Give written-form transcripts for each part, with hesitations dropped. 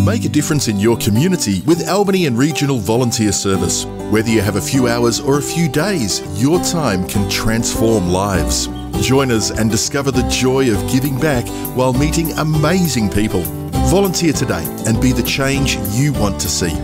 Make a difference in your community with Albany and Regional Volunteer Service. Whether you have a few hours or a few days, your time can transform lives. Join us and discover the joy of giving back while meeting amazing people. Volunteer today and be the change you want to see.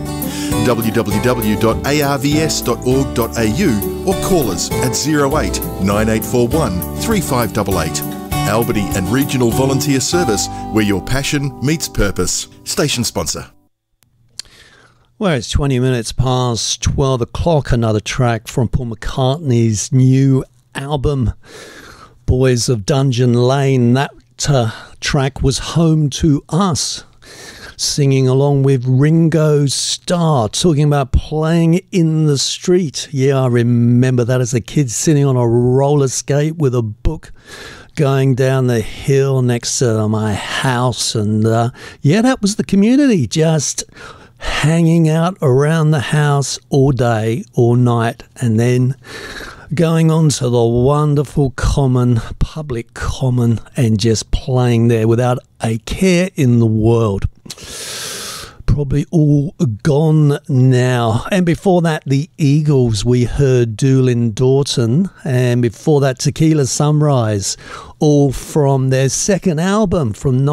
www.arvs.org.au or call us at 08 9841 3588. Albany and Regional Volunteer Service, where your passion meets purpose. Station sponsor. Well, it's 20 minutes past 12 o'clock. Another track from Paul McCartney's new album, Boys of Dungeon Lane. That track was Home to Us, singing along with Ringo Starr, talking about playing in the street. Yeah, I remember that as a kid, sitting on a roller skate with a book, going down the hill next to my house. And yeah, that was the community, just hanging out around the house all day, all night, and then going on to the wonderful public common, and just playing there without a care in the world. Probably all gone now. And before that, the Eagles, we heard Doolin Dorton, and before that, Tequila Sunrise, all from their second album from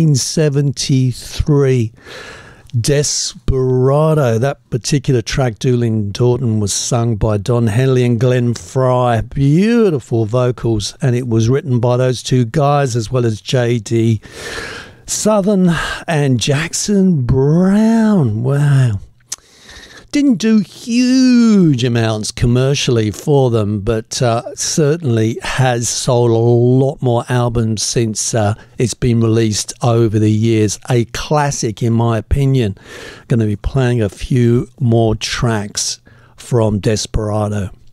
1973, Desperado. That particular track, Doolin Dorton, was sung by Don Henley and Glenn Fry. Beautiful vocals, and it was written by those two guys as well as J.D. Southern and Jackson Brown. Wow. Didn't do huge amounts commercially for them, but certainly has sold a lot more albums since it's been released over the years. A classic, in my opinion. Going to be playing a few more tracks from Desperado.